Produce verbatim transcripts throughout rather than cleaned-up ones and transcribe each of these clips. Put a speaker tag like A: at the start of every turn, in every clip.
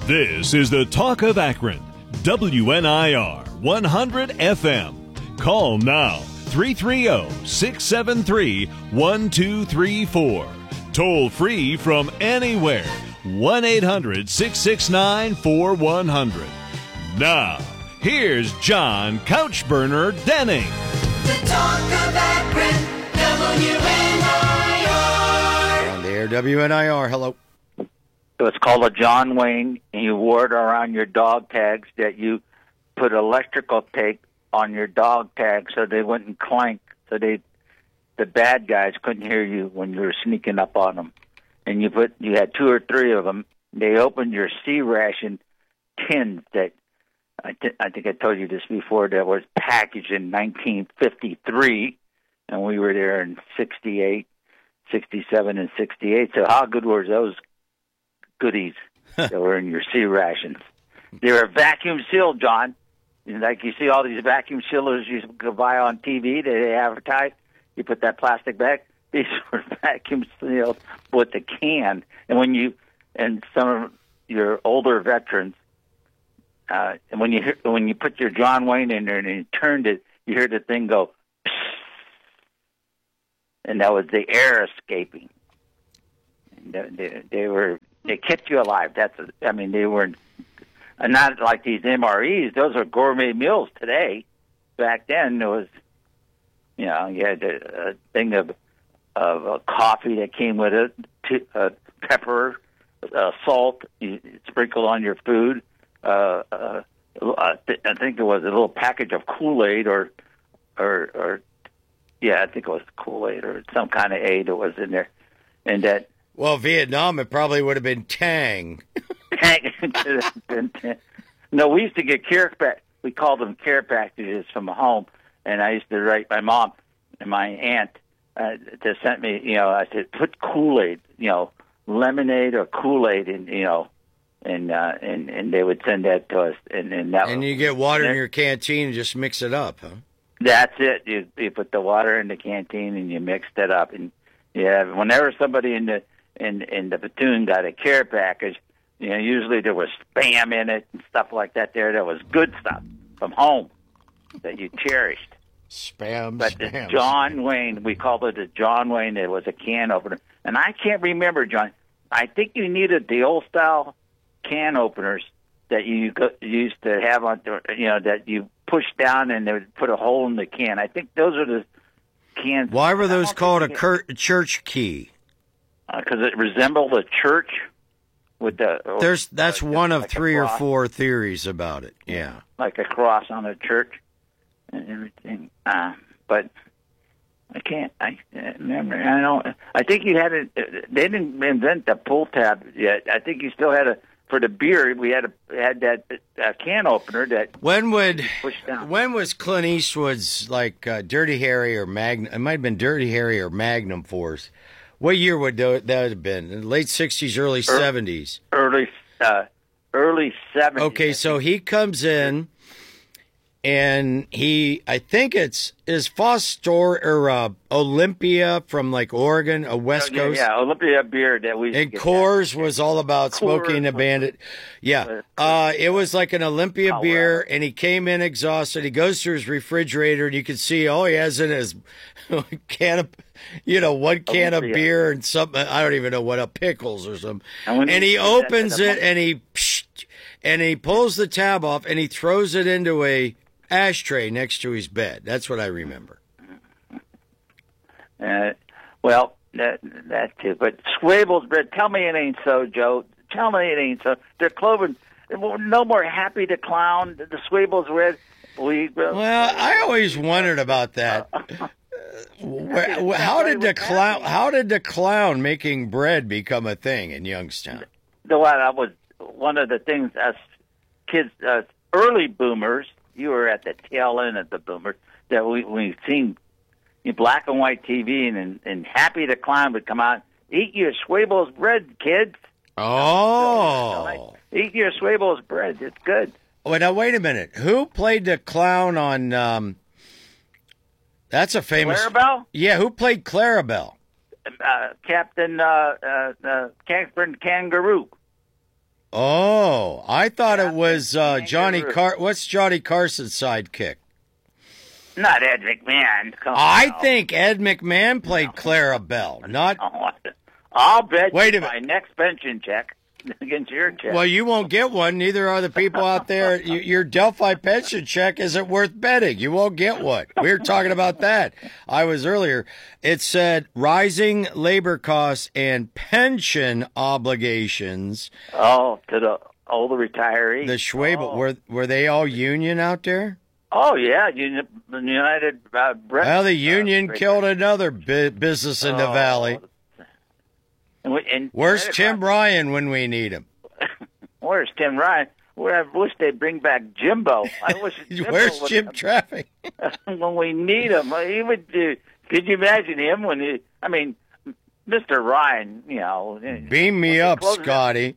A: This is the Talk of Akron, W N I R one hundred F M. Call now, three three zero, six seven three, one two three four. Toll free from anywhere, one eight hundred, six six nine, four one zero zero. Now, here's John Couchburner Denning.
B: The Talk of Akron, W N I R.
C: On the air, W N I R, hello.
D: It was called a John Wayne, and you wore it around your dog tags that you put electrical tape on your dog tags so they wouldn't clank, so they, the bad guys couldn't hear you when you were sneaking up on them. And you put, you had two or three of them. They opened your C ration tins that, I, th- I think I told you this before, that was packaged in nineteen fifty-three, and we were there in sixty-eight, sixty-seven, and sixty-eight. So how good were those goodies that were in your C rations? They were vacuum sealed, John. Like you see all these vacuum sealers you can buy on T V that they advertise. You put that plastic bag. These were vacuum sealed with the can. And when you, and some of your older veterans, uh, and when you hear, when you put your John Wayne in there and you turned it, you hear the thing go, psst, and that was the air escaping. And they, they, they were. They kept you alive. That's, a, I mean, they weren't, uh, not like these M R Es. Those are gourmet meals today. Back then, there was, you know, you had a, a thing of of uh, coffee that came with it, t- uh, pepper, uh, salt, you sprinkle on your food. Uh, uh, I, th- I think there was a little package of Kool-Aid or, or, or, yeah, I think it was Kool-Aid or some kind of aid that was in there, and that.
C: Well, Vietnam, it probably would have been Tang.
D: Tang. No, we used to get care pack. We called them care packages from home, and I used to write my mom and my aunt uh, to send me. You know, I said put Kool-Aid, you know, lemonade or Kool-Aid, and you know, and uh, and and they would send that to us, and and that.
C: And you get water in your canteen and just mix it up, huh?
D: That's it. You you put the water in the canteen and you mixed it up, and yeah, whenever somebody in the in in the platoon got a care package, you know, usually there was Spam in it and stuff like that. There, that was good stuff from home that you cherished.
C: Spam,
D: but
C: spam,
D: the John
C: spam.
D: Wayne, we called it a John Wayne. It was a can opener, and I can't remember, John. I think you needed the old style can openers that you go- used to have on, you know, that you push down and they would put a hole in the can. I think those are the cans.
C: Why were those called a cur- church key?
D: Because uh, it resembled a church with the.
C: There's that's
D: uh,
C: one of
D: like
C: three or four theories about it. Yeah,
D: like a cross on a church and everything. Uh, but I can't. I remember. I don't. I think you had a. They didn't invent the pull tab yet. I think you still had a. For the beer, we had a had that uh, can opener that.
C: When would
D: pushed down.
C: When was Clint Eastwood's like uh, Dirty Harry or Magnum? It might have been Dirty Harry or Magnum Force. What year would that have been? In the late sixties, early seventies?
D: Early, uh, early seventies.
C: Okay, so he comes in, and he, I think it's, is Foster or uh, Olympia from like Oregon, a West
D: oh, yeah,
C: Coast?
D: Yeah, Olympia beer that we.
C: And Coors was all about
D: Coors
C: smoking a bandit. Yeah, uh, it was like an Olympia beer, and he came in exhausted. He goes to his refrigerator, and you can see all he has in his can of, you know, one can of beer and something. I don't even know what, a pickles or something. And, and he opens it, and he, psh, and he pulls the tab off, and he throws it into a ashtray next to his bed. That's what I remember.
D: Uh, well, that that too. But Swabel's bread. Tell me it ain't so, Joe. Tell me it ain't so. They're cloven. No more Happy the Clown. The Swabel's bread. We.
C: Well, I always wondered about that. Uh, where, how did the clown? How did the clown making bread become a thing in Youngstown?
D: The one that was one of the things us kids, uh, early boomers. You were at the tail end of the boomers that we we've seen in black and white T V, and and Happy the Clown would come out. Eat your Swabel's bread, kids.
C: Oh,
D: eat your Swabel's bread. It's good.
C: Oh, now wait a minute. Who played the clown on? Um, that's a famous.
D: Clarabelle?
C: Yeah, who played Clarabelle?
D: Uh, Captain uh, uh, uh, Captain Kangaroo.
C: Oh, I thought it was uh, Johnny
D: Kangaroo.
C: Car. What's Johnny Carson's sidekick?
D: Not Ed McMahon. Come
C: I
D: on.
C: think Ed McMahon played Clara Bell. Not
D: Oh, I'll bet
C: Wait
D: you
C: a minute.
D: my next pension check against your check.
C: well, you won't get one. Neither are the people out there. You, your Delphi pension check isn't worth betting. You won't get one. We were talking about that. I was earlier. It said rising labor costs and pension obligations.
D: Oh, to the older retiree.
C: The Schwabel,
D: Oh,
C: were were they all union out there?
D: oh yeah, Uni- the United. Uh, Breast-
C: Well, the union
D: uh,
C: killed another bu- business in the
D: Oh.
C: valley.
D: And we- and
C: Where's
D: right
C: Tim
D: across-
C: Ryan when we need him?
D: Where's Tim Ryan? Where I wish they'd bring back Jimbo. I wish Jimbo
C: Where's
D: would-
C: Jim Traffic?
D: when we need him. He would do. Could you imagine him when he? I mean, Mister Ryan. You know,
C: Beam me up,
D: closing-
C: Scotty.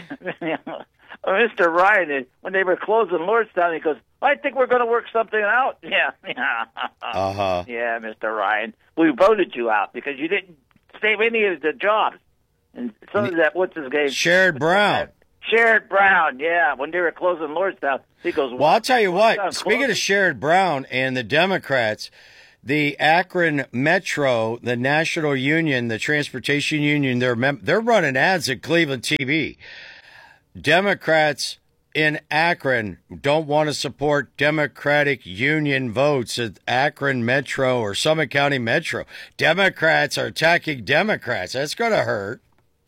D: Mister Ryan, when they were closing Lordstown, he goes, "I think we're going to work something out." Yeah, yeah,
C: Uh huh.
D: yeah, Mister Ryan, we voted you out because you didn't save any of the jobs. And some of that, what's his name?
C: Sherrod Brown.
D: Sherrod Brown, yeah. When they were closing Lordstown, he goes,
C: Well, I'll tell you
D: Lordstown
C: what. Speaking of
D: closing?
C: Sherrod Brown and the Democrats, the Akron Metro, the National Union, the Transportation Union, they're mem- they're running ads at Cleveland T V. Democrats in Akron don't want to support Democratic union votes at Akron Metro or Summit County Metro. Democrats are attacking Democrats. That's going to hurt.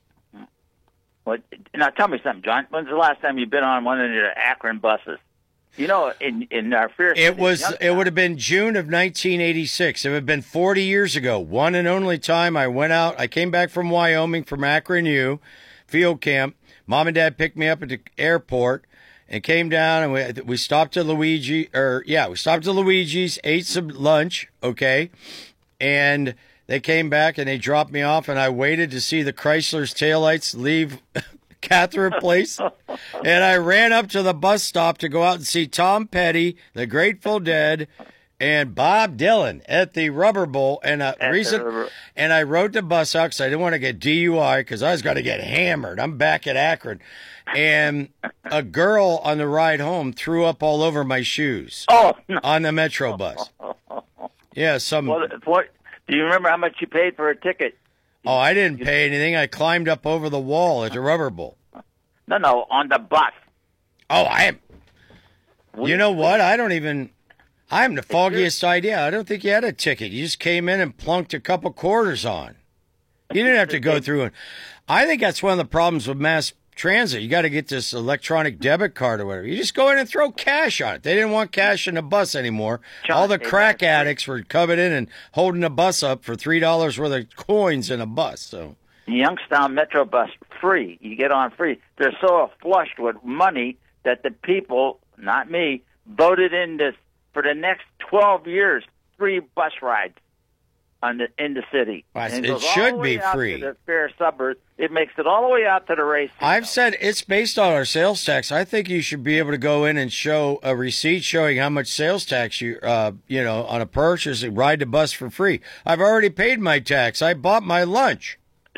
D: What, now, tell me something, John. When's the last time you've been on one of the Akron buses? You know, in in our fear.
C: It was. It would have been June of nineteen eighty-six. It would have been forty years ago. One and only time I went out. I came back from Wyoming from Akron U field camp. Mom and Dad picked me up at the airport and came down, and we we stopped at Luigi. Or yeah, we stopped at Luigi's, ate some lunch. Okay, and they came back and they dropped me off, and I waited to see the Chrysler's taillights leave Catherine Place, and I ran up to the bus stop to go out and see Tom Petty, the Grateful Dead, and Bob Dylan at the Rubber Bowl. And a
D: At
C: reason,
D: the Rubber-
C: and I rode the bus out because I didn't want to get D U I because I was going to get hammered. I'm back at Akron, and a girl on the ride home threw up all over my shoes
D: Oh, no.
C: on the Metro bus. Yeah, some.
D: What, what, do you remember how much you paid for a ticket?
C: Oh, I didn't pay anything. I climbed up over the wall at the Rubber Bowl.
D: No, no, on the bus.
C: Oh, I am.
D: We-
C: You know what? I don't even. I have the foggiest idea. I don't think you had a ticket. You just came in and plunked a couple quarters on. You didn't have to go through it. I think that's one of the problems with mass transit. You got to get this electronic debit card or whatever. You just go in and throw cash on it. They didn't want cash in the bus anymore.
D: John,
C: All the
D: they
C: crack
D: got-
C: addicts were coming in and holding the bus up for three dollars worth of coins in a bus. So.
D: Youngstown Metro bus free. You get on free. They're so flushed with money that the people, not me, voted in this for the next twelve years, free bus rides on the in the city.
C: Well,
D: And
C: it
D: goes all
C: should
D: the way
C: be
D: out
C: free.
D: To the fair suburbs. It makes it all the way out to the race.
C: I've said it's based on our sales tax. I think you should be able to go in and show a receipt showing how much sales tax you, uh, you know, on a purchase and ride the bus for free. I've already paid my tax. I bought my lunch.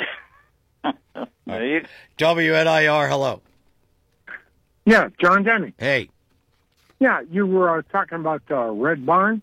D: There you-
C: W N I R, hello.
E: Yeah, John Denny.
C: Hey,
E: Yeah, you were uh, talking about uh, Red Barn.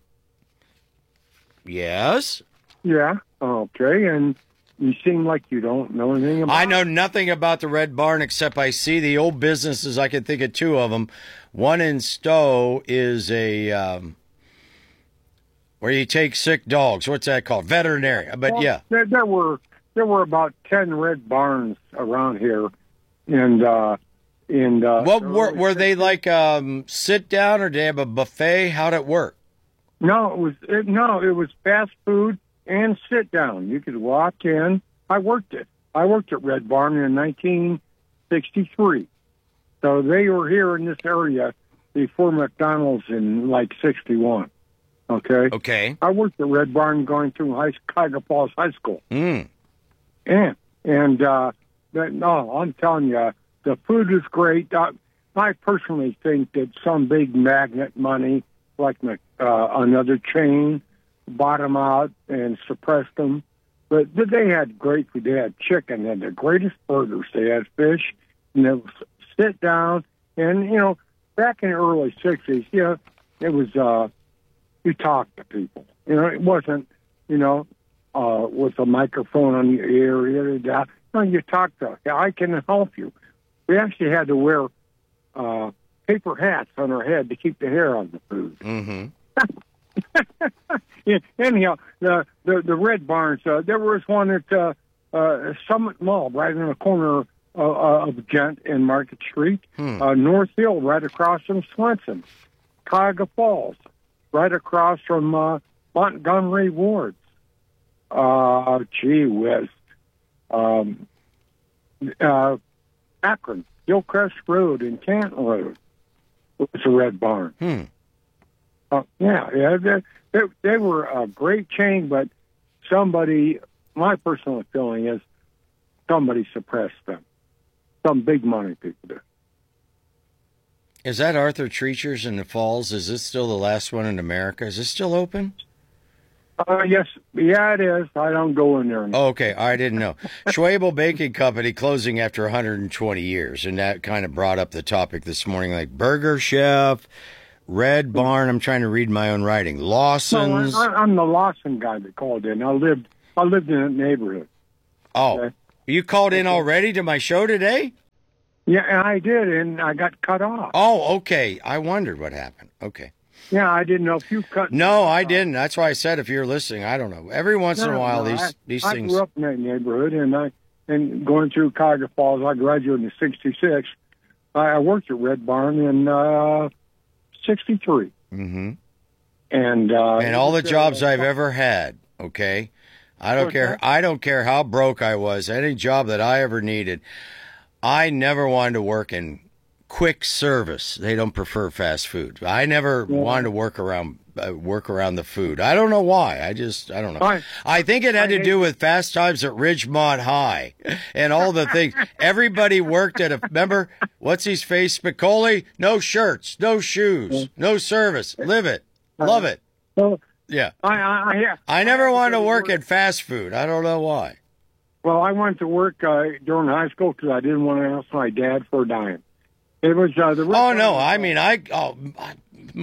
C: yes?
E: Yeah, okay, and you seem like you don't know anything about.
C: I know nothing about the Red Barn except I see the old businesses. I can think of two of them. One in Stowe is a, um, where you take sick dogs. What's that called? Veterinary. But
E: Well,
C: yeah.
E: there, there were there were about ten Red Barns around here, and uh, and uh,
C: What were, were they like um, sit down or did they have a buffet? How'd it work?
E: No, it was it, no, it was fast food and sit down. You could walk in. I worked it. I worked at Red Barn in nineteen sixty-three. So they were here in this area before McDonald's in like sixty-one. Okay.
C: Okay.
E: I worked at Red Barn going through high Cuyahoga Falls High School.
C: Mm.
E: And and uh, that, no, I'm telling you, the food is great. Uh, I personally think that some big magnet money, like uh, another chain, bought them out and suppressed them. But they had great food. They had chicken. They had the greatest burgers. They had fish, and it was sit down, and you know, back in the early sixties, you know, it was uh, you talk to people. You know, it wasn't, you know, uh, with a microphone on your ear. You know, no, you talk to. I can help you. We actually had to wear uh, paper hats on our head to keep the hair on the food.
C: Mm-hmm.
E: Yeah, anyhow, the the, the Red Barns. Uh, there was one at uh, uh, Summit Mall, right in the corner uh, uh, of Gent and Market Street.
C: Hmm.
E: Uh, North Hill, right across from Swenson. Cuyahoga Falls, right across from uh, Montgomery Ward. Uh, gee whiz. Um, uh, Akron, Gilcrest Road and Canton Road was a Red Barn.
C: Hmm.
E: Uh, yeah, yeah, they, they, they were a great chain, but somebody, my personal feeling is somebody suppressed them. Some big money people did.
C: Is that Arthur Treacher's in the Falls? Is this still the last one in America? Is this still open?
E: Uh, yes, yeah, it is. I don't go in there anymore.
C: Oh, okay, I didn't know. Schwabel Baking Company closing after one hundred twenty years, and that kind of brought up the topic this morning, like Burger Chef, Red Barn. I'm trying to read my own writing. Lawson's.
E: No, I, I'm the Lawson guy that called in. I lived, I lived in that neighborhood.
C: Oh,
E: Okay.
C: you called in already to my show today?
E: Yeah, and I did, and I got cut off.
C: Oh, okay. I wondered what happened. Okay.
E: Yeah, I didn't know if you cut.
C: No,
E: me
C: I
E: off.
C: didn't. That's why I said if you're listening, I don't know. Every once in a
E: No,
C: while,
E: no,
C: these
E: I,
C: these
E: I
C: things.
E: grew up in that neighborhood, and I and going through Cuyahoga Falls. I graduated in sixty-six. I, I worked at Red Barn in uh, sixty-three,
C: Mm-hmm.
E: and uh,
C: And all the
E: it was,
C: jobs
E: uh,
C: I've ever had. Okay. I don't
E: What's
C: care.
E: that?
C: I don't care how broke I was. Any job that I ever needed, I never wanted to work in quick service. They don't prefer fast food. I never
E: Yeah.
C: wanted to work around uh, work around the food. I don't know why. I just I don't know.
E: I-
C: I think it had
E: I
C: to do with Fast Times at Ridgemont High and all the things. Everybody worked at a. Remember what's his face? Spicoli? No shirts, no shoes, no service. Live it, love it.
E: Well,
C: Yeah.
E: I, I, I,
C: I never wanted to work at fast food. I don't know why.
E: Well, I went to work uh, during high school because I didn't want to ask my dad for a dime. It was uh, the.
C: Oh no! I mean, I oh, I,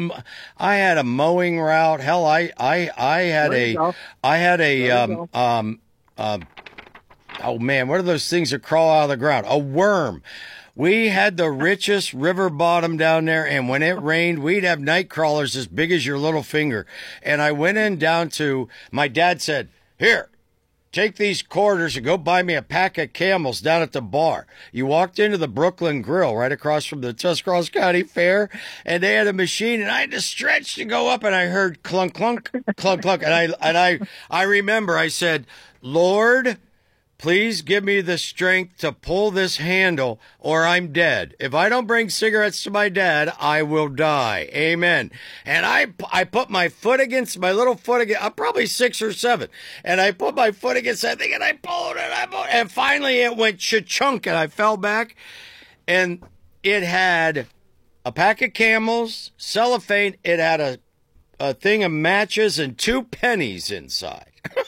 C: I had a mowing route. Hell, I I I had
E: There you
C: a
E: go.
C: I had a
E: There you
C: um um um. Oh man, what are those things that crawl out of the ground? A worm. We had the richest river bottom down there, and when it rained, we'd have night crawlers as big as your little finger. And I went in down to, my dad said, "Here, take these quarters and go buy me a pack of Camels down at the bar." You walked into the Brooklyn Grill right across from the Tuscarawas County Fair, and they had a machine, and I had to stretch to go up, and I heard clunk, clunk, clunk, clunk. And I, and I, I remember I said, "Lord, please give me the strength to pull this handle or I'm dead. If I don't bring cigarettes to my dad, I will die. Amen." And I, I put my foot against, my little foot against, I'm probably six or seven. And I put my foot against that thing and I pulled it. I pulled, and finally it went cha-chunk and I fell back. And it had a pack of Camels, cellophane. It had a, a thing of matches and two pennies inside.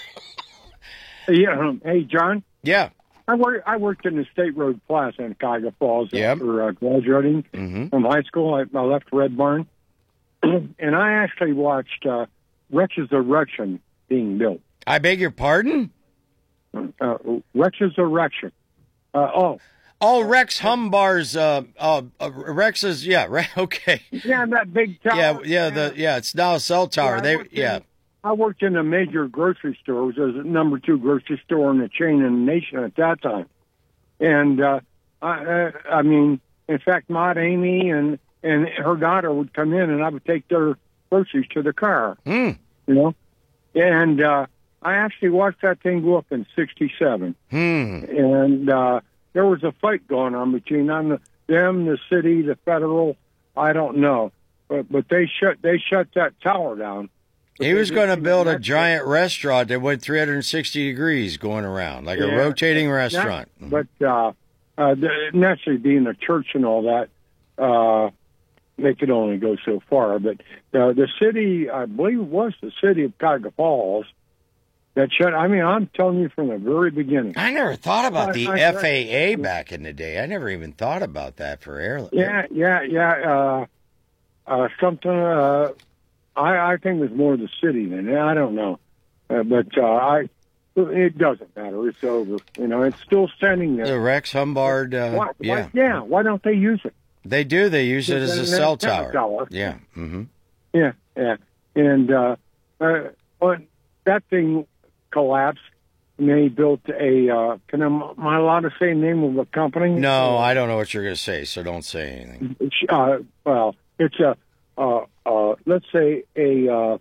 E: Yeah. um, Hey, John.
C: Yeah.
E: I worked. I worked in the State Road Plaza in Cuyahoga Falls
C: Yep.
E: after uh, graduating
C: Mm-hmm.
E: from high school. I, I left Red Barn, and I actually watched uh, Rex's Erection being built.
C: I beg your pardon?
E: Uh, Rex's Erection. Uh, oh,
C: Oh, Rex Humbar's, uh, uh, uh, Rex's, yeah, right, okay.
E: yeah, that big tower.
C: Yeah, yeah, the, yeah, it's now a cell tower.
E: Yeah, I
C: They,
E: worked in-
C: yeah.
E: I worked in a major grocery store. It was a number two grocery store in the chain in the nation at that time. And, uh, I, uh, I mean, in fact, Maud Amy and, and her daughter would come in and I would take their groceries to the car,
C: Hmm.
E: you know? And, uh, I actually watched that thing go up in sixty-seven.
C: Hmm.
E: And, uh, there was a fight going on between them, the, them, the city, the federal, I don't know. But, but they shut, they shut that tower down.
C: He was going to build a giant restaurant that went three hundred sixty degrees going around, like a
E: Yeah.
C: rotating restaurant.
E: Yeah, but uh, uh, the, naturally, being a church and all that, uh, they could only go so far. But uh, the city, I believe, it was the city of Cuyahoga Falls, that shut. I mean, I'm telling you from the very beginning.
C: I never thought about the
E: I- I-
C: F A A back in the day. I never even thought about that for airline.
E: Yeah, yeah, yeah. Uh, uh, something. Uh, I I think it was more the city than I don't know, uh, but uh, I. It doesn't matter. It's over. You know, it's still standing there.
C: The Rex Humbard. Uh,
E: Why,
C: yeah,
E: why, yeah. Why don't they use it?
C: they do. They use it as a
E: It's
C: cell
E: an
C: tower.
E: antenna tower.
C: Yeah. Mm-hmm.
E: Yeah, yeah. And uh, uh, when that thing collapsed, and they built a. Uh, can I, am I allowed to say the name of the company?
C: No, I don't know what you're going to say, so don't say anything.
E: Uh, well, it's a. Uh, uh, let's say a. Uh,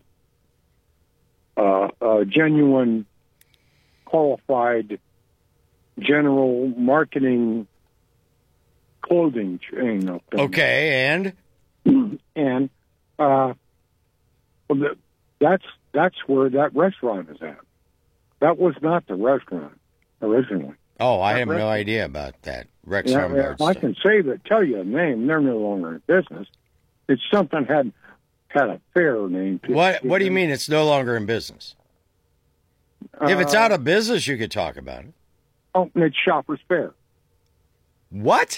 E: uh, a genuine, qualified, general marketing clothing chain. Up there.
C: Okay, and
E: And uh, well, the, that's that's where that restaurant is at. That was not the restaurant originally.
C: oh, I have no
E: restaurant-
C: idea about that Rex
E: Yeah,
C: Humbard
E: yeah, I
C: stuff.
E: can say that. Tell you a name. They're no longer in business. It's something had had a fair name to
C: What
E: it.
C: What do you mean it's no longer in business? If it's
E: Uh,
C: out of business, you could talk about it.
E: Oh, it's Shoppers Fair.
C: What?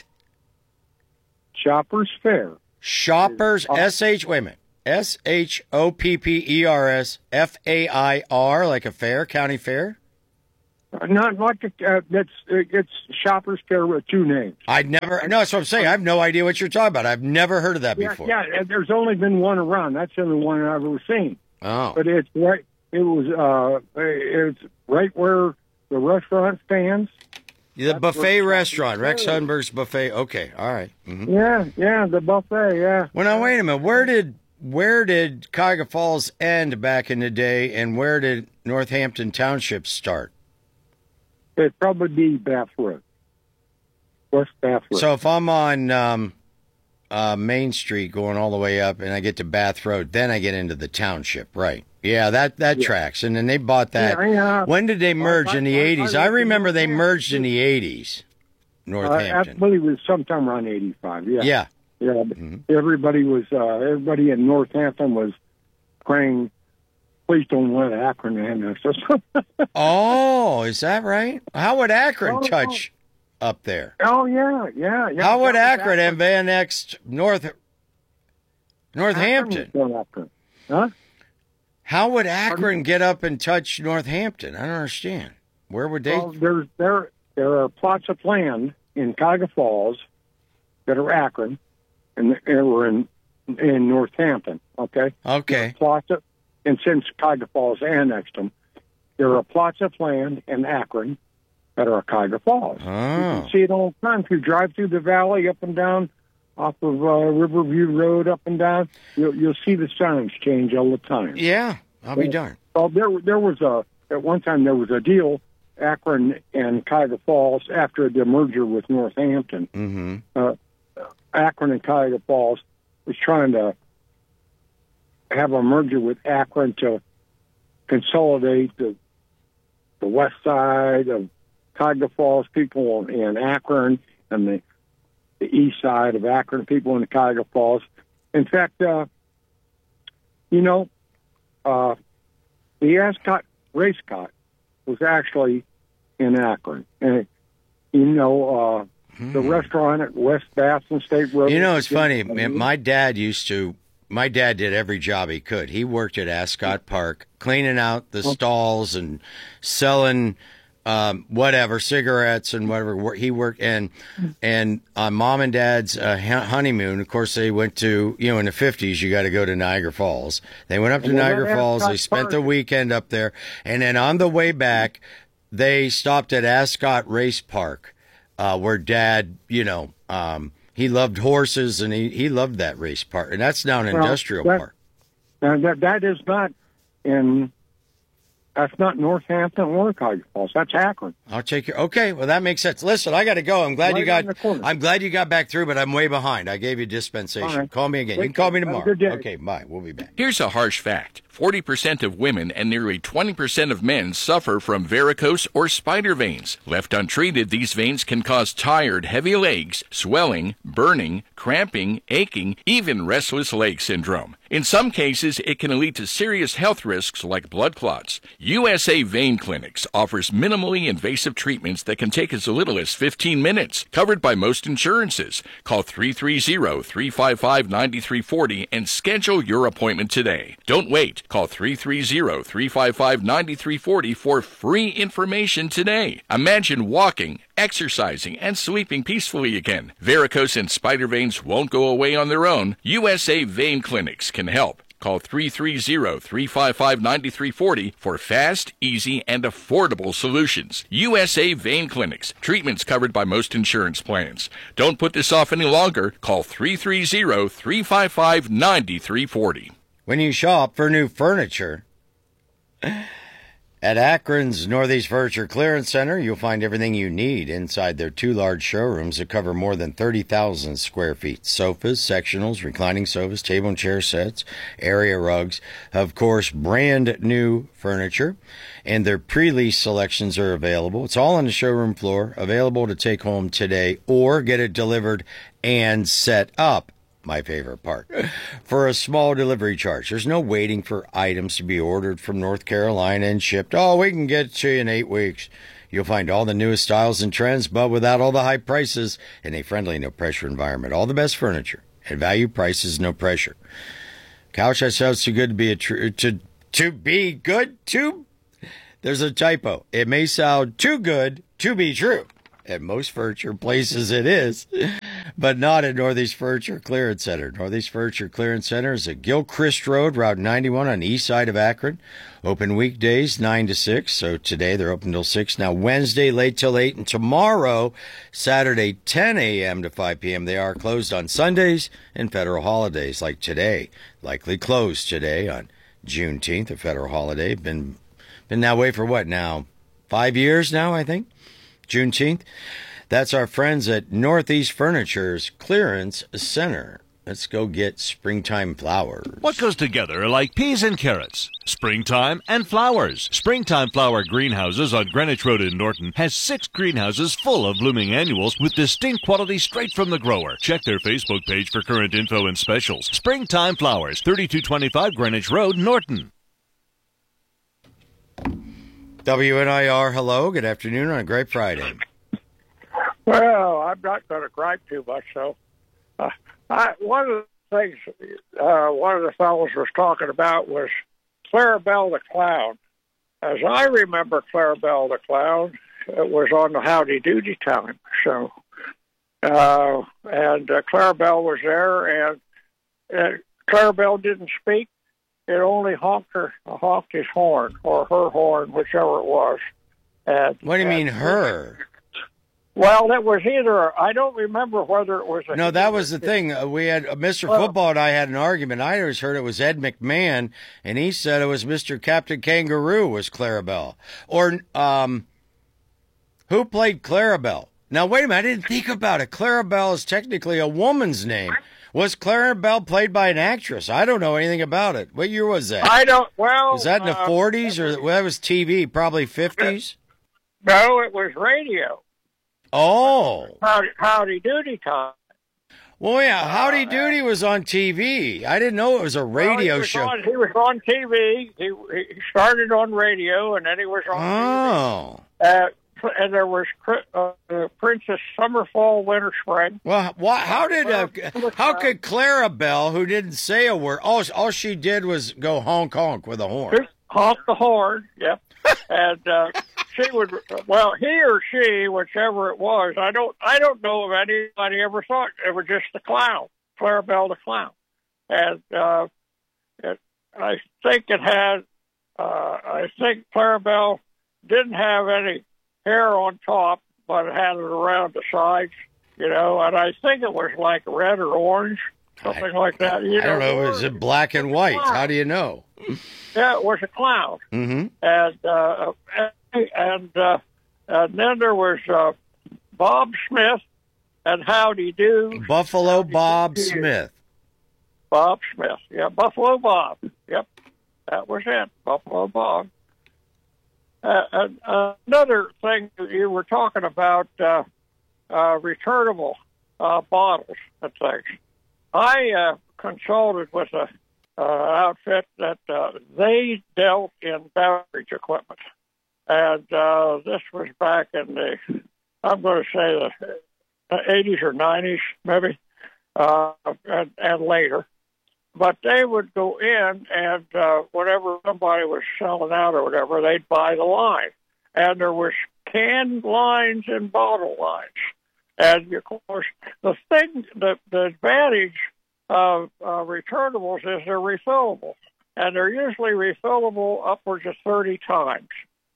E: Shoppers Fair.
C: Shoppers,
E: Uh,
C: S H, wait a minute. S H O P P E R S F A I R, like a fair, county fair?
E: Uh, Not like a, uh, that's uh, it's Shoppers Fair with two names.
C: I'd never, no, that's what I'm saying. I have no idea what you're talking about. I've never heard of that
E: Yeah,
C: before.
E: yeah. and There's only been one around. That's the only one I've ever seen.
C: Oh.
E: But it's right. It was. Uh, it's right where the restaurant stands.
C: The buffet
E: where-
C: restaurant, Rex Humbard's buffet. Okay, all right. Mhm.
E: Yeah, yeah, the buffet. Yeah.
C: Well, now, wait a minute. Where did where did Cuyahoga Falls end back in the day, and where did Northampton Township start?
E: It'd probably be Bath Road. West Bath Road.
C: So if I'm on um, uh, Main Street going all the way up and I get to Bath Road, then I get into the township, right? Yeah, that, that
E: Yeah.
C: tracks. And then they bought that.
E: Yeah, yeah.
C: When did they merge
E: I-
C: in the
E: I- I
C: eighties? I
E: lived in
C: remember they
E: Northampton.
C: merged in the eighties,
E: uh, I
C: Northampton.
E: believe it was sometime around eighty-five. Yeah.
C: Yeah.
E: Yeah. but Everybody was. Uh, everybody in Northampton was praying. Please don't let Akron annex us.
C: Oh, is that right? How would Akron
E: Oh,
C: touch up there?
E: Oh yeah, yeah, yeah.
C: How would
E: That was
C: Akron have annexed North Northampton?
E: Akron was Akron. Huh?
C: How would Akron get up and touch Northampton? I don't understand. Where would they?
E: Well, there's there there are plots of land in Cuyahoga Falls that are Akron, and they were in in Northampton. Okay.
C: Okay.
E: Plots of, and since Cuyahoga Falls annexed them, there are plots of land in Akron that are Cuyahoga Falls. You
C: Oh.
E: can see it all the time. If you drive through the valley up and down off of uh, Riverview Road up and down, you'll, you'll see the signs change all the time.
C: Yeah, I'll be darned.
E: Well, there there was a at one time there was a deal, Akron and Cuyahoga Falls after the merger with Northampton.
C: Mm-hmm.
E: Uh, Akron and Cuyahoga Falls was trying to have a merger with Akron to consolidate the the west side of Cuyahoga Falls people in Akron and the the east side of Akron people in Cuyahoga Falls. In fact, uh, you know, uh, the Ascot race car was actually in Akron, and you know, uh, the restaurant at West Bastion State Road.
C: You know, it's funny. man, My dad used to. My dad did every job he could. He worked at Ascot Park, cleaning out the stalls and selling um, whatever cigarettes and whatever. He worked and and on mom and dad's uh, hu- honeymoon. Of course, they went to you know in the fifties. You got to go to Niagara Falls. They went up to
E: And then
C: Niagara
E: at
C: Falls. They
E: Ascot
C: spent the
E: Park-
C: weekend up there, and then on the way back, they stopped at Ascot Race Park, uh, where Dad, you know. Um, He loved horses, and he, he loved that race park, and that's down in
E: Well,
C: industrial
E: that-
C: park.
E: Now, that that is not in. That's not Northampton or Cuyahoga Falls. That's Akron.
C: I'll take your. Okay, well that makes sense. Listen, I got to go. I'm glad
E: Right
C: you got.
E: on the corner.
C: I'm glad you got back through, but I'm way behind. I gave you dispensation.
E: All right.
C: Call me again. You
E: Thank
C: can call me
E: you. Have a
C: tomorrow.
E: good day.
C: Okay, bye. We'll be back.
F: Here's a harsh fact. forty percent of women and nearly twenty percent of men suffer from varicose or spider veins. Left untreated, these veins can cause tired, heavy legs, swelling, burning, cramping, aching, even restless leg syndrome. In some cases, it can lead to serious health risks like blood clots. U S A Vein Clinics offers minimally invasive treatments that can take as little as fifteen minutes, covered by most insurances. Call three three zero, three five five, nine three four zero and schedule your appointment today. Don't wait. Call three three zero, three five five, nine three four zero for free information today. Imagine walking, exercising, and sleeping peacefully again. Varicose and spider veins won't go away on their own. U S A Vein Clinics can help. Call three three zero, three five five, nine three four zero for fast, easy, and affordable solutions. U S A Vein Clinics. Treatments covered by most insurance plans. Don't put this off any longer. Call three three zero, three five five, nine three four zero.
C: When you shop for new furniture at Akron's Northeast Furniture Clearance Center, you'll find everything you need inside their two large showrooms that cover more than thirty thousand square feet. Sofas, sectionals, reclining sofas, table and chair sets, area rugs, of course, brand new furniture, and their pre-lease selections are available. It's all on the showroom floor, available to take home today or get it delivered and set up. My favorite part, for a small delivery charge. There's no waiting for items to be ordered from North Carolina and shipped. Oh, we can get it to you in eight weeks. You'll find all the newest styles and trends, but without all the high prices in a friendly, no-pressure environment. All the best furniture and value prices, no pressure. Couch that sounds too good to be a tr- to to be good to. There's a typo. It may sound too good to be true. At most furniture places it is, but not at Northeast Furniture Clearance Center. Northeast Furniture Clearance Center is at Gilchrist Road, Route ninety-one on the east side of Akron. Open weekdays, nine to six. So today they're open till six. Now Wednesday, late till eight. And tomorrow, Saturday, ten a.m. to five p.m. They are closed on Sundays and federal holidays like today. Likely closed today on Juneteenth, a federal holiday. Been, been that way for what now? Five years now, I think. Juneteenth. That's our friends at Northeast Furniture's Clearance Center. Let's go get springtime flowers.
A: What goes together like peas and carrots? Springtime and flowers. Springtime Flower Greenhouses on Greenwich Road in Norton has six greenhouses full of blooming annuals with distinct quality straight from the grower. Check their Facebook page for current info and specials. Springtime Flowers, thirty-two twenty-five Greenwich Road, Norton.
C: W N I R, hello. Good afternoon on a great Friday.
G: Well, I'm not going to gripe too much, though. Uh, I, one of the things uh, one of the fellows was talking about was Clarabelle the Clown. As I remember Clarabelle the Clown, it was on the Howdy Doody Time show. Uh, and uh, Clarabelle was there, and uh, Clarabelle didn't speak. It only honked her, honked his horn, or her horn, whichever it was. And,
C: what do you mean, her?
G: Well, it was either, I don't remember whether it was a...
C: No, that was the thing. Uh, we had, uh, Mister
G: Well,
C: Football and I had an argument. I always heard it was Ed McMahon, and he said it was Mister Captain Kangaroo was Clarabelle. Or, um, who played Clarabelle? Now, wait a minute, I didn't think about it. Clarabelle is technically a woman's name. Was Clarabelle played by an actress? I don't know anything about it. What year was that?
G: I don't, well...
C: Was that in the
G: uh,
C: forties, or well, that was T V, probably fifties?
G: No, it was radio.
C: Oh.
G: Howdy, Howdy Doody Time.
C: Well, yeah, Howdy Doody was on T V. I didn't know it was a radio
G: well, he was
C: show.
G: On, he was on T V. He, he started on radio, and then he was on
C: Oh.
G: T V. Uh, and there was uh, Princess Summer, Fall, Winter, Spring.
C: Well, what, how did uh, how could Clarabelle, who didn't say a word, all, all she did was go honk honk with a horn?
G: Just honk the horn, yep. And uh, she would, well, he or she, whichever it was, I don't, I don't know if anybody ever thought it was just the clown, Clarabelle the Clown, and uh, it, I think it had, uh, I think Clarabelle didn't have any hair on top, but it had it around the sides, you know, and I think it was like red or orange, something
C: I,
G: like that. You
C: I don't know.
G: know,
C: Is it black and white? How do you know?
G: Yeah, it was a clown.
C: Mm-hmm.
G: And, uh, and, uh, and then there was uh, Bob Smith and Howdy Do.
C: Buffalo
G: Howdy
C: Bob
G: Do.
C: Smith.
G: Bob Smith, yeah, Buffalo Bob. Yep, that was it, Buffalo Bob. Uh, and, uh, another thing that you were talking about, uh, uh, returnable uh, bottles and things. I uh, consulted with a uh, outfit that uh, they dealt in beverage equipment. And uh, this was back in the, I'm going to say the eighties or nineties, maybe, uh, and, and later. But they would go in, and uh, whenever somebody was selling out or whatever, they'd buy the line. And there was canned lines and bottle lines. And, of course, the thing, the, the advantage of uh, returnables is they're refillable. And they're usually refillable upwards of thirty times.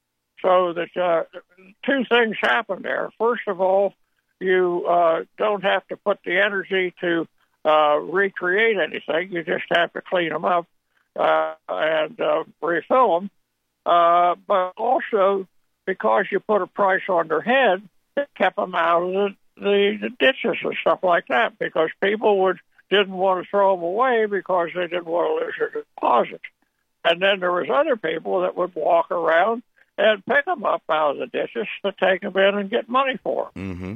G: So that uh, two things happen there. First of all, you uh, don't have to put the energy to uh, recreate anything. You just have to clean them up uh, and uh, refill them. Uh, but also, because you put a price on their head, it kept them out of the, the, the ditches and stuff like that, because people would didn't want to throw them away because they didn't want to lose their deposit. And then there was other people that would walk around and pick them up out of the ditches to take them in and get money for them.
C: Mm-hmm.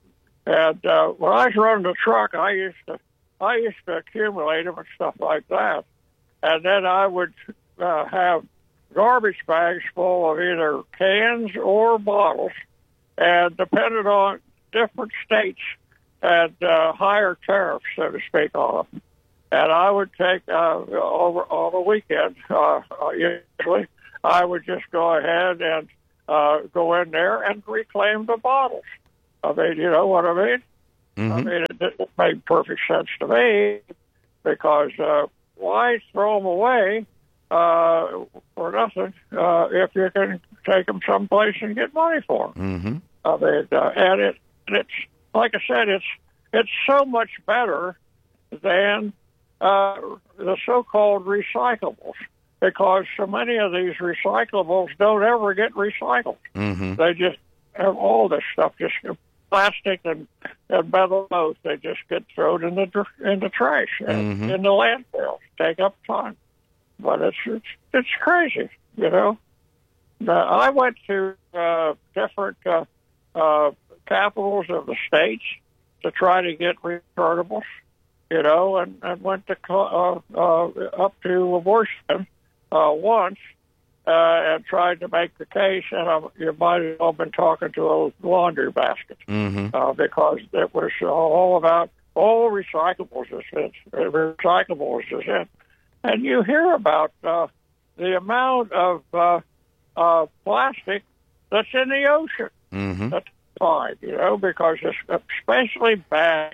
G: And uh, when I was running the truck, I used to I used to accumulate them and stuff like that. And then I would uh, have garbage bags full of either cans or bottles, and depending on different states and uh, higher tariffs, so to speak, on them. And I would take uh, over on the weekend, uh, usually, I would just go ahead and uh, go in there and reclaim the bottles. I mean, you know what I mean? Mm-hmm. I mean, it, it made perfect sense to me, because uh, why throw them away uh, for nothing uh, if you can take them someplace and get money for them?
C: Mm-hmm.
G: I mean, uh, and it it's like I said, it's it's so much better than uh, the so-called recyclables, because so many of these recyclables don't ever get recycled.
C: Mm-hmm.
G: They just have all this stuff, just plastic and, and metal both. They just get thrown in the in the trash and
C: mm-hmm.
G: in the landfill. Take up time, but it's it's it's crazy, you know. Now, I went to uh, different uh, uh, capitals of the states to try to get returnables, you know, and, and went to uh, uh, up to Washington uh, once uh, and tried to make the case, and I, you might have all been talking to a laundry basket
C: mm-hmm.
G: uh, because it was all about all recyclables is it, recyclables is it, and you hear about uh, the amount of uh, uh, plastic that's in the ocean.
C: Mm-hmm.
G: That's fine, you know, because it's, especially bags.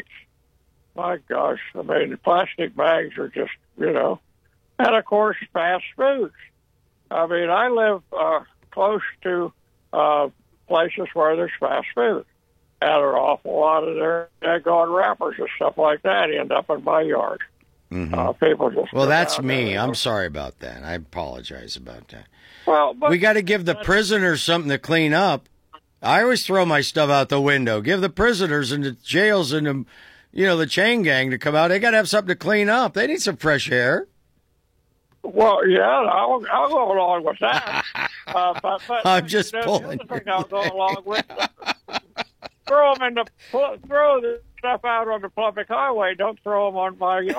G: My gosh, I mean, plastic bags are just, you know, and of course, fast foods. I mean, I live uh, close to uh, places where there's fast food, and an awful lot of their daggone wrappers and stuff like that end up in my yard.
C: Mm-hmm.
G: Uh, people just
C: well, that's me. I'm sorry about that. I apologize about that.
G: Well, but
C: we got to give the prisoners something to clean up. I always throw my stuff out the window. Give the prisoners and the jails and the, you know, the chain gang to come out. They got to have something to clean up. They need some fresh air.
G: Well, yeah, I'll, I'll go along with that. uh, but, but
C: I'm just
G: the,
C: pulling.
G: The other thing I'll go along with, uh, throw them in the throw the stuff out on the public highway. Don't throw them on my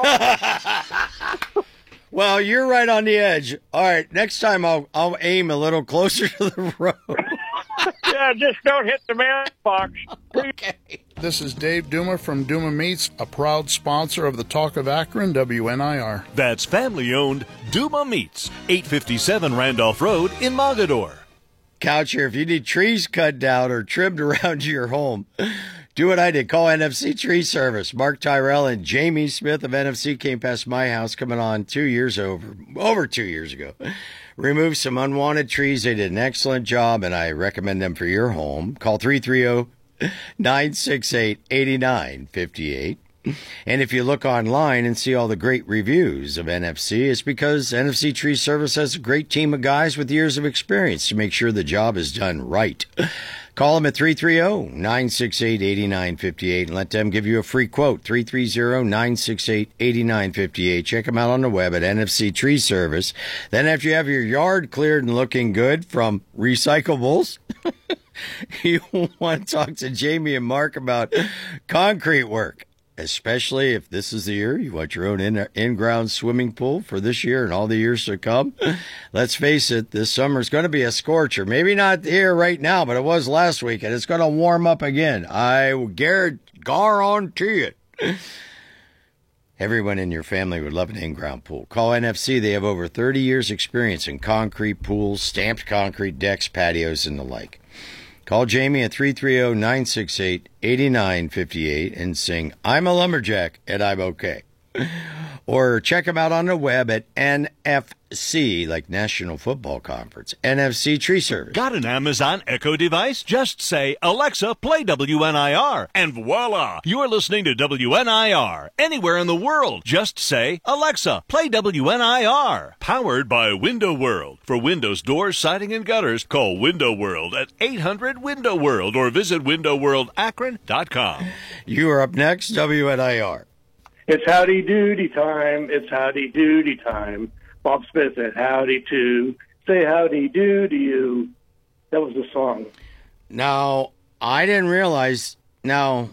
G: yard.
C: Well, you're right on the edge. All right, next time I'll I'll aim a little closer to the road.
G: Yeah, just don't hit the mailbox.
C: Okay.
H: This is Dave Duma from Duma Meats, a proud sponsor of the Talk of Akron, W N I R.
A: That's family-owned Duma Meats, eight fifty-seven Randolph Road in Mogador.
C: Couch here, if you need trees cut down or trimmed around your home, do what I did. Call N F C Tree Service. Mark Tyrell and Jamie Smith of N F C came past my house coming on two years over, over two years ago. Removed some unwanted trees. They did an excellent job, and I recommend them for your home. Call three three zero, nine six eight, eight nine five eight. And if you look online and see all the great reviews of N F C, it's because N F C Tree Service has a great team of guys with years of experience to make sure the job is done right. Call them at three three zero, nine six eight, eight nine five eight and let them give you a free quote, three three zero, nine six eight, eight nine five eight. Check them out on the web at N F C Tree Service. Then after you have your yard cleared and looking good from recyclables, you want to talk to Jamie and Mark about concrete work. especially if this is the year you want your own in, in-ground swimming pool for this year and all the years to come. Let's face it, this summer is going to be a scorcher. Maybe not here right now, but it was last week, and it's going to warm up again. I guarantee it. Everyone in your family would love an in-ground pool. Call N F C. They have over thirty years experience in concrete pools, stamped concrete decks, patios, and the like. Call Jamie at three three zero, nine six eight, eight nine five eight and sing, I'm a lumberjack and I'm okay. Or check them out on the web at N F C, like National Football Conference, N F C Tree Service.
A: Got an Amazon Echo device? Just say, Alexa, play W N I R, and voila, you're listening to W N I R. Anywhere in the world, just say, Alexa, play W N I R. Powered by Window World. For windows, doors, siding, and gutters, call Window World at eight hundred window world or visit window world akron dot com.
C: You are up next, W N I R.
I: It's howdy doody time. It's howdy doody time. Bob Smith said howdy to. Say howdy do to you. That was the song.
C: Now, I didn't realize. Now,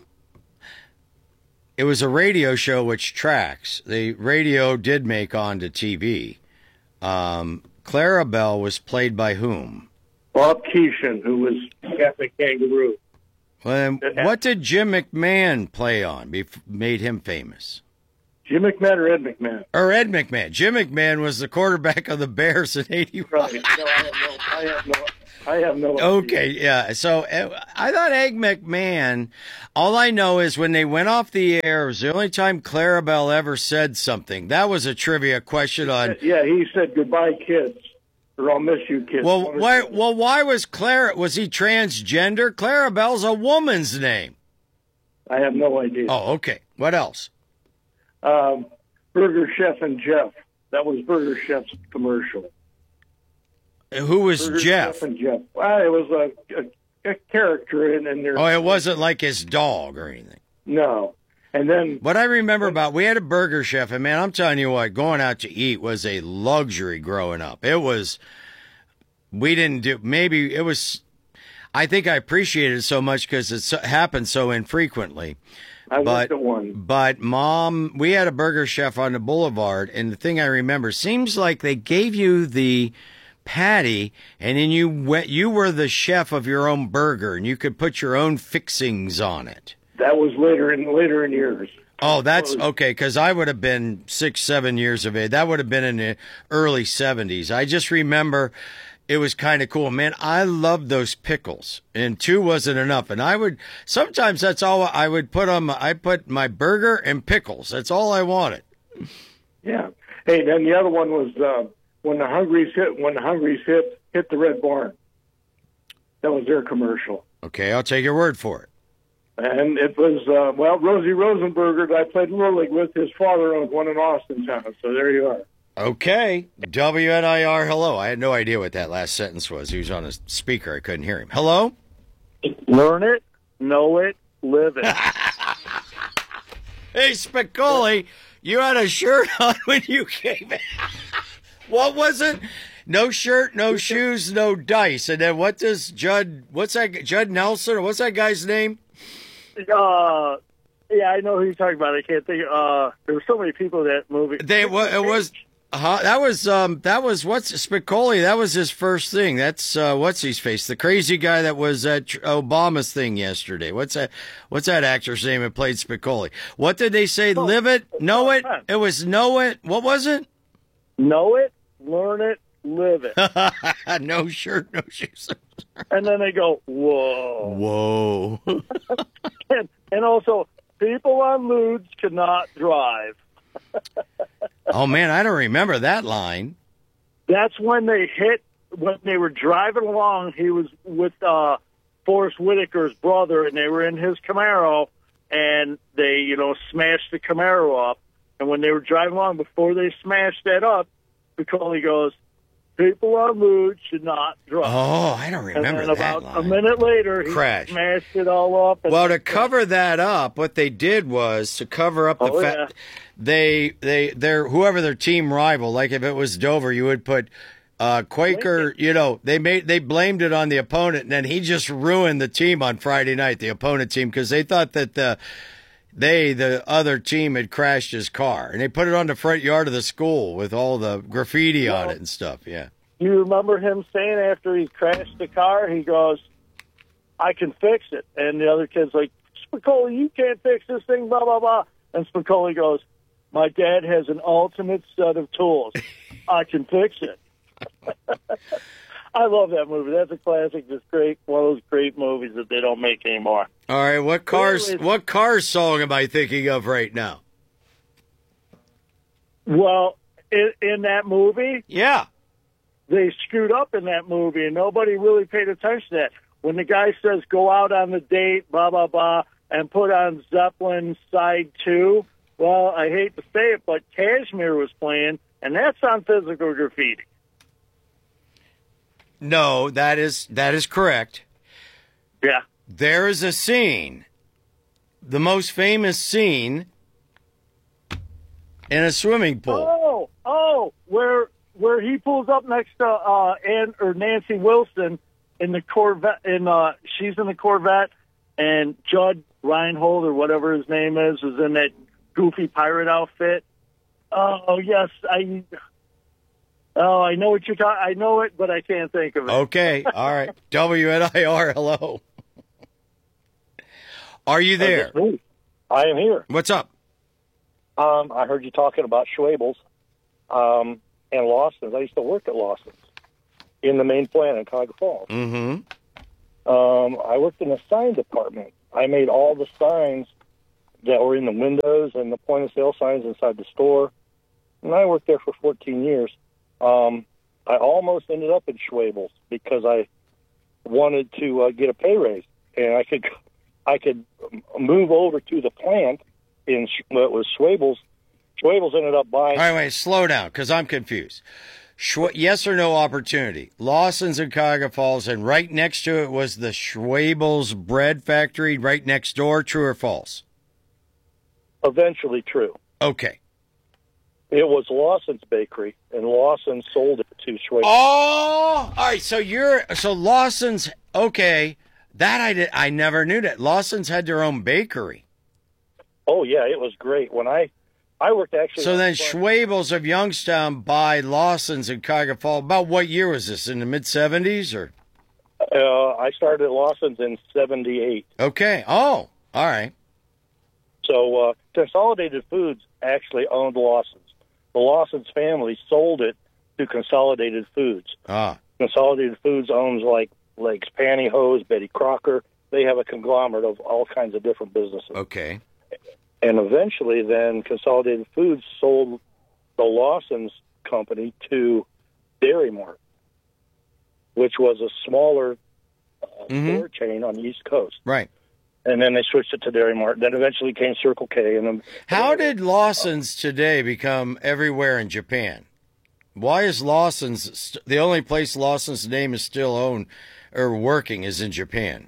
C: it was a radio show which tracks. The radio did make onto T V. Um, Clarabelle was played by whom?
I: Bob Keeshan, who was Captain Kangaroo.
C: Well, what did Jim McMahon play on? Bef- made him famous.
I: Jim McMahon or Ed McMahon?
C: Or Ed McMahon. Jim McMahon was the quarterback of the Bears in eighty-one.
I: Right. No, I have no. I have no. I have no.
C: Okay, yeah. So uh, I thought Ed McMahon. All I know is when they went off the air, it was the only time Clarabelle ever said something. That was a trivia question on.
I: Yeah, he said goodbye, kids, or I'll miss you, kids.
C: Well, why? Well, why was Clara? Was he transgender? Clarabelle's a woman's name.
I: I have no idea.
C: Oh, okay. What else?
I: Um, Burger Chef and Jeff. That was Burger Chef's commercial.
C: Who was
I: Burger
C: Jeff?
I: Chef and Jeff. Well, it was a, a, a character in, in there.
C: Oh, it wasn't like his dog or anything.
I: No. And then
C: what I remember about, we had a Burger Chef, and man, I'm telling you what, going out to eat was a luxury growing up. It was, we didn't do, maybe it was, I think I appreciated it so much because it so, happened so infrequently.
I: I
C: but,
I: went to one.
C: But Mom, we had a Burger Chef on the boulevard, and the thing I remember, seems like they gave you the patty, and then you went, you were the chef of your own burger, and you could put your own fixings on it.
I: That was later in later in years.
C: Oh, that's okay, because I would have been six, seven years of age. That would have been in the early seventies. I just remember it was kind of cool. Man, I loved those pickles, and two wasn't enough. And I would, sometimes that's all I would put on my, I put my burger and pickles. That's all I wanted.
I: Yeah. Hey, then the other one was uh, when the Hungries hit, when the Hungries hit, hit the Red Barn. That was their commercial.
C: Okay, I'll take your word for it.
I: And it was, uh, well, Rosie Rosenberger that I played Little League with, his father owned one in Austintown. So there you are.
C: Okay. W N I R, hello. I had no idea what that last sentence was. He was on a speaker. I couldn't hear him. Hello?
I: Learn it, know it, live it.
C: Hey, Spicoli, you had a shirt on when you came in. What was it? No shirt, no shoes, no dice. And then what does Judd, what's that, Judd Nelson, or what's that guy's name?
J: Uh, yeah, I know who you're talking about. I can't think. Uh, there were so many people in that movie.
C: They, it was... Uh, that was um that was what's Spicoli. That was his first thing. That's uh, what's his face, the crazy guy that was at Obama's thing yesterday. What's that? What's that actor's name that played Spicoli? What did they say? Oh, Live it, know it. It was know it. What was it?
J: Know it, learn it, live it.
C: No shirt, no shoes.
J: And then they go, whoa,
C: whoa.
J: and, and also, people on lewds cannot drive.
C: Oh, man, I don't remember that line.
J: That's when they hit, when they were driving along, he was with uh, Forrest Whitaker's brother, and they were in his Camaro, and they, you know, smashed the Camaro up. And when they were driving along, before they smashed that up, Spicoli goes, people on lewd should not drive.
C: Oh, I don't remember
J: and then
C: that
J: about
C: line.
J: A minute later, he
C: Crash.
J: smashed it all up. And
C: well, to cover that up, what they did was to cover up the
J: oh,
C: fact
J: yeah.
C: they they their whoever their team rival, like if it was Dover, you would put uh, Quaker. You know, they made they blamed it on the opponent, and then he just ruined the team on Friday night, the opponent team, because they thought that the they, the other team, had crashed his car, and they put it on the front yard of the school with all the graffiti on it and stuff. Yeah.
J: You remember him saying after he crashed the car, he goes, "I can fix it," and the other kid's like, "Spicoli, you can't fix this thing." Blah blah blah. And Spicoli goes, "My dad has an ultimate set of tools. I can fix it." I love that movie. That's a classic. Just great, one of those great movies that they don't make anymore.
C: All right, what cars?
J: Anyways,
C: what car song am I thinking of right now?
J: Well, in, in that movie,
C: yeah,
J: they screwed up in that movie, and nobody really paid attention to that. When the guy says, "Go out on the date," blah blah blah, and put on Zeppelin side two. Well, I hate to say it, but Kashmir was playing, and that's on Physical Graffiti.
C: No, that is that is correct.
J: Yeah.
C: There is a scene, the most famous scene in a swimming pool.
J: Oh, oh, where where he pulls up next to uh, Ann or Nancy Wilson in the Corvette, in uh, she's in the Corvette, and Judd Reinhold or whatever his name is is in that goofy pirate outfit. Oh yes, I. Oh, I know what you're talking. I know it, but I can't think of it.
C: Okay, all right. W N I R, hello. Are you there?
K: I am here.
C: What's up?
K: Um, I heard you talking about Schwabels um, and Lawson's. I used to work at Lawson's in the main plant in Cuyahoga Falls.
C: Mm-hmm.
K: Um, I worked in the sign department. I made all the signs that were in the windows and the point-of-sale signs inside the store, and I worked there for fourteen years. Um, I almost ended up in Schwabels because I wanted to uh, get a pay raise, and I could I could move over to the plant in well, it was Schwabels. Schwabels ended up buying.
C: All right, wait, slow down, because I'm confused. Schw- yes or no opportunity? Lawson's in Cuyahoga Falls, and right next to it was the Schwabels bread factory right next door. True or false?
K: Eventually, true.
C: Okay.
K: It was Lawson's bakery, and Lawson sold it to Schwabels.
C: Oh, all right. So you're so Lawson's. Okay, that I did. I never knew that Lawson's had their own bakery.
K: Oh yeah, it was great. When I I worked actually.
C: So then Schwabels of Youngstown buy Lawson's in Cuyahoga Falls. About what year was this? In the mid seventies or?
K: Uh, I started at Lawson's in seventy-eight.
C: Okay. Oh, all right.
K: So uh, Consolidated Foods actually owned Lawson's. The Lawson's family sold it to Consolidated Foods.
C: Ah.
K: Consolidated Foods owns like Lakes Pantyhose, Betty Crocker. They have a conglomerate of all kinds of different businesses.
C: Okay.
K: And eventually then Consolidated Foods sold the Lawson's company to Dairy Mart, which was a smaller uh,
C: mm-hmm.
K: store chain on the East Coast.
C: Right.
K: And then they switched it to Dairy Mart. Then eventually came Circle K. And then,
C: how did Lawson's today become everywhere in Japan? Why is Lawson's st- the only place Lawson's name is still owned or working is in Japan?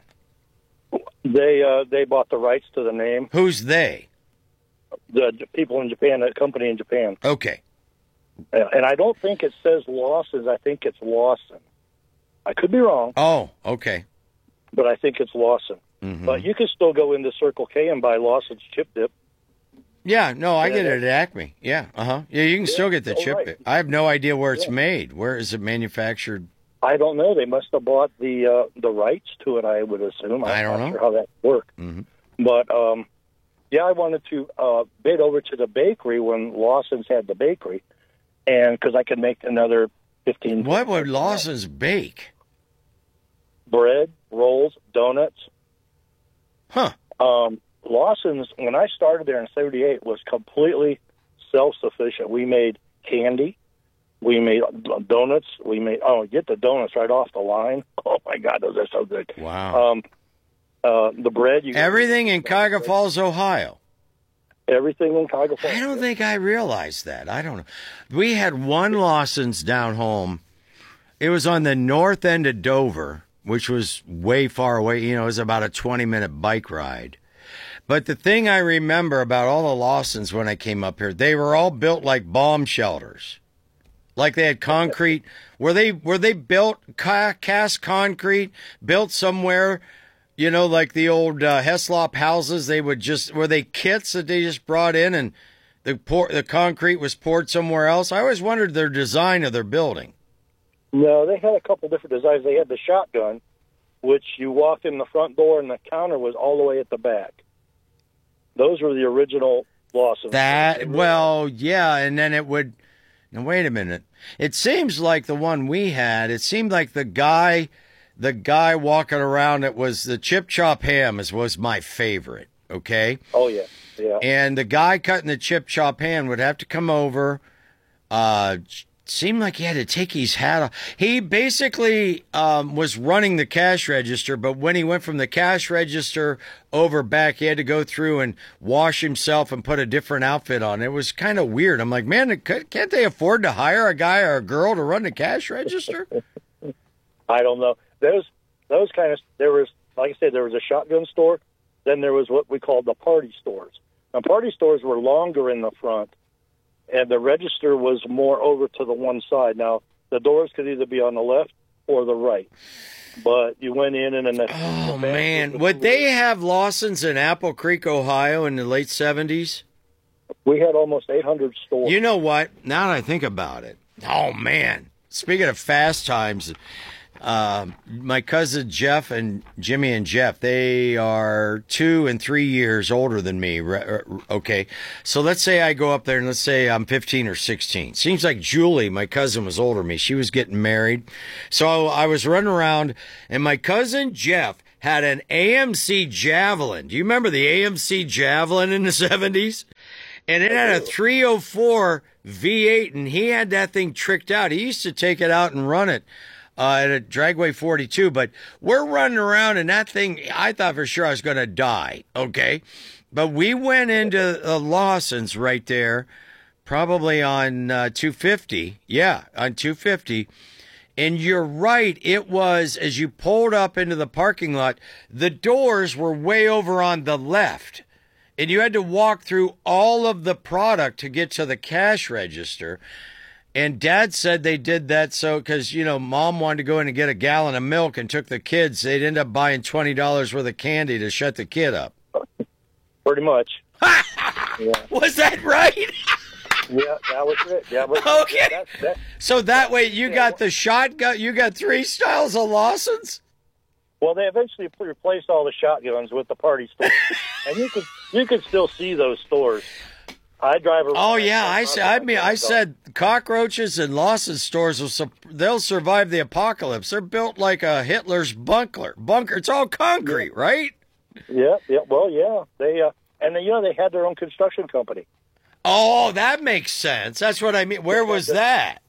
K: They uh, they bought the rights to the name.
C: Who's they?
K: The, the people in Japan, that company in Japan.
C: Okay.
K: Uh, and I don't think it says Lawson's. I think it's Lawson. I could be wrong.
C: Oh, okay.
K: But I think it's Lawson.
C: Mm-hmm.
K: But you can still go into Circle K and buy Lawson's chip dip.
C: Yeah, no, I
K: Yeah,
C: get it at Acme. Yeah, uh-huh. Yeah, you can
K: Yeah,
C: still get the
K: oh,
C: chip.
K: right.
C: I have no idea where it's
K: Yeah.
C: made. Where is it manufactured?
K: I don't know. They must have bought the uh, the rights to it, I would assume. I'm
C: I don't
K: not
C: know.
K: sure how that worked.
C: Mm-hmm.
K: But, um, yeah, I wanted to uh, bid over to the bakery when Lawson's had the bakery, and because I could make another fifteen.
C: What would Lawson's bake?
K: Bread, rolls, donuts.
C: Huh.
K: Um, Lawson's, when I started there in seventy-eight, was completely self-sufficient. We made candy. We made donuts. We made, oh, get the donuts right off the line. Oh, my God, those are so good.
C: Wow.
K: Um, uh, the bread. You
C: Everything in Cuyahoga Falls, Ohio.
K: Everything in Cuyahoga Falls.
C: I don't think I realized that. I don't know. We had one Lawson's down home. It was on the north end of Dover, which was way far away. You know, it was about a twenty-minute bike ride. But the thing I remember about all the Lawson's when I came up here, they were all built like bomb shelters. Like they had concrete. Were they were they built ca- cast concrete, built somewhere You know, like the old uh, Heslop houses, they would just, were they kits that they just brought in and the pour, the concrete was poured somewhere else? I always wondered their design of their building.
K: No, they had a couple different designs. They had the shotgun, which you walked in the front door and the counter was all the way at the back. Those were the original Lawson.
C: That, well, yeah, and then it would, now wait a minute. It seems like the one we had, it seemed like the guy... The guy walking around, it was the Chip Chop ham is, was my favorite, okay?
K: Oh, yeah, yeah.
C: And the guy cutting the Chip Chop ham would have to come over. Uh, seemed like he had to take his hat off. He basically um, was running the cash register, but when he went from the cash register over back, he had to go through and wash himself and put a different outfit on. It was kind of weird. I'm like, man, can't they afford to hire a guy or a girl to run the cash register?
K: I don't know. Those those kind of, there was, like I said, there was a shotgun store. Then there was what we called the party stores. Now, party stores were longer in the front, and the register was more over to the one side. Now, the doors could either be on the left or the right. But you went in and... and the,
C: oh,
K: the
C: man. Would they have Lawson's in Apple Creek, Ohio in the late seventies?
K: We had almost eight hundred stores.
C: You know what? Now that I think about it. Oh, man. Speaking of fast times... Uh, my cousin Jeff and Jimmy and Jeff, they are two and three years older than me. Okay. So let's say I go up there and let's say I'm fifteen or sixteen. Seems like Julie, my cousin, was older than me. She was getting married. So I was running around and my cousin Jeff had an A M C Javelin. Do you remember the A M C Javelin in the seventies? And it had a three oh four V eight and he had that thing tricked out. He used to take it out and run it. Uh, at a Dragway forty-two, but we're running around and that thing, I thought for sure I was going to die, okay? But we went into uh, Lawson's right there, probably on uh, two fifty. Yeah, on two fifty. And you're right, it was, as you pulled up into the parking lot, the doors were way over on the left. And you had to walk through all of the product to get to the cash register. And Dad said they did that so because, you know, Mom wanted to go in and get a gallon of milk and took the kids. They'd end up buying twenty dollars worth of candy to shut the kid up.
K: Pretty much.
C: Yeah. Was that right?
K: Yeah, that was it. Yeah, but
C: okay.
K: That, that,
C: so that way you got the shotgun, you got three styles of Lawson's?
K: Well, they eventually replaced all the shotguns with the party stores. And you could, you could still see those stores. I drive around.
C: Oh yeah, I said. I mean, I said cockroaches and Lawson stores will su- they'll survive the apocalypse. They're built like a Hitler's bunker. Bunker. It's all concrete,
K: yeah.
C: right?
K: Yeah. Yeah. Well, yeah. They uh, and they, you know, they had their own construction company.
C: Oh, that makes sense. That's what I mean. Where was that?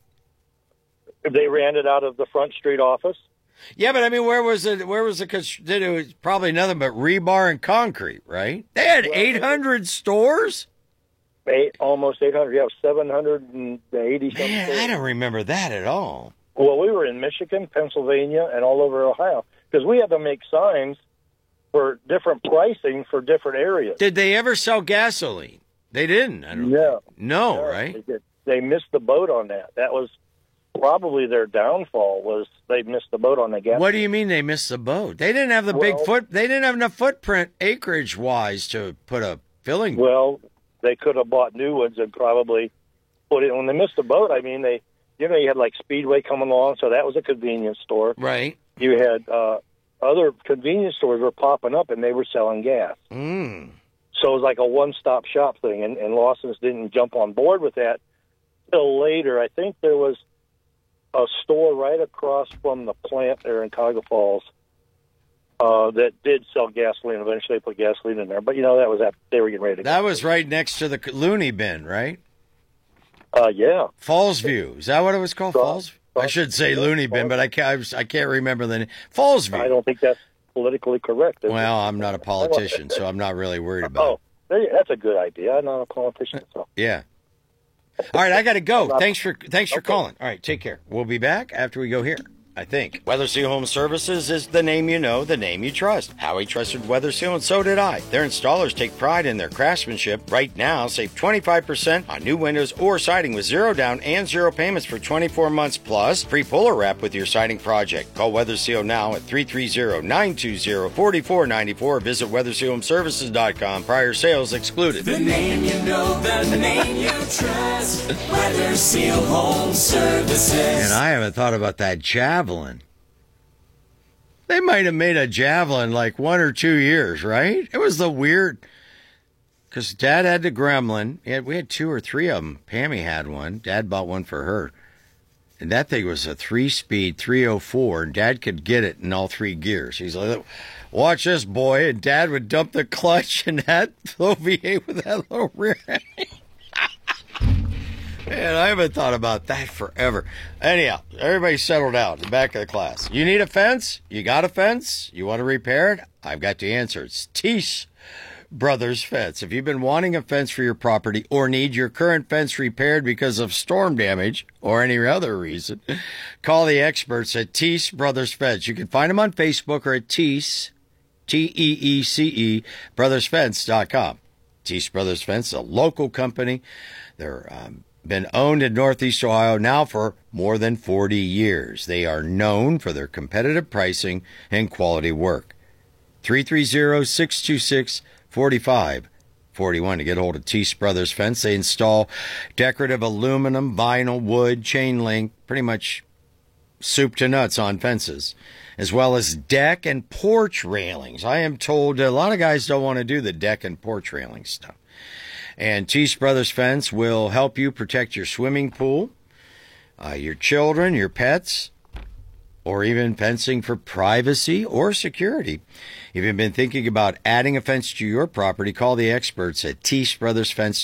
K: They ran it out of the Front Street office.
C: Yeah, but I mean, where was it? Where was the? It was probably nothing but rebar and concrete, right? They had well, eight hundred stores.
K: Eight, almost eight hundred. Yeah, seven hundred eighty.
C: Man, I don't remember that at all.
K: Well, we were in Michigan, Pennsylvania, and all over Ohio because we had to make signs for different pricing for different areas.
C: Did they ever sell gasoline? They didn't. I don't
K: no.
C: No,
K: no,
C: right?
K: They, did. They missed the boat on that. That was probably their downfall. Was they missed the boat on the gas?
C: What do you mean they missed the boat? They didn't have the well, big foot. They didn't have enough footprint acreage wise to put a filling.
K: Well. They could have bought new ones and probably put it when they missed the boat. I mean, they, you know, you had like Speedway coming along, so that was a convenience store.
C: Right.
K: You had uh, other convenience stores were popping up and they were selling gas.
C: Mm.
K: So it was like a one-stop shop thing, and, and Lawson's didn't jump on board with that till later. I think there was a store right across from the plant there in Cuyahoga Falls Uh, that did sell gasoline. Eventually, they put gasoline in there, but you know that was after they were getting ready to.
C: That was right next to the loony bin, right?
K: Uh, yeah.
C: Fallsview. Is that what it was called? Falls. Falls? I should say
K: yeah,
C: loony bin, but I can't. I can't remember the name. Fallsview.
K: I don't think that's politically correct.
C: Well, I'm not a politician, so I'm not really worried about
K: oh, it. That's a good idea. I'm not a politician, so.
C: Yeah. All right, I got to go.
K: not,
C: thanks for thanks for
K: okay.
C: calling. All right, take care. We'll be back after we go here I think. Weather Seal Home Services is the name you know, the name you trust. Howie trusted Weather Seal, and so did I. Their installers take pride in their craftsmanship. Right now, save twenty-five percent on new windows or siding with zero down and zero payments for twenty-four months, plus free puller wrap with your siding project. Call Weather Seal now at three three zero, nine two zero, four four nine four. Visit weather seal home services dot com. Prior sales excluded.
B: The name you know, the name you trust. Weather Seal Home Services.
C: And I haven't thought about that javelin. They might have made a javelin like one or two years, right? It was the weird, because Dad had the Gremlin. He had, we had two or three of them. Pammy had one. Dad bought one for her. And that thing was a three-speed three oh four, and Dad could get it in all three gears. He's like, watch this, boy. And Dad would dump the clutch, and that V eight with that little rear end. Man, I haven't thought about that forever. Anyhow, everybody settled out in the back of the class. You need a fence? You got a fence? You want to repair it? I've got the answer. It's Teese Brothers Fence. If you've been wanting a fence for your property or need your current fence repaired because of storm damage or any other reason, call the experts at Teese Brothers Fence. You can find them on Facebook or at Teese, T E E C E, brothers fence dot com. Teese Brothers Fence, a local company. They're um, been owned in Northeast Ohio now for more than forty years. They are known for their competitive pricing and quality work. three three zero, six two six, four five four one to get a hold of Teese Brothers Fence. They install decorative aluminum, vinyl, wood, chain link, pretty much soup to nuts on fences, as well as deck and porch railings. I am told a lot of guys don't want to do the deck and porch railing stuff. And Teese Brothers Fence will help you protect your swimming pool, uh, your children, your pets, or even fencing for privacy or security. If you've been thinking about adding a fence to your property, call the experts at Teese Brothers Fence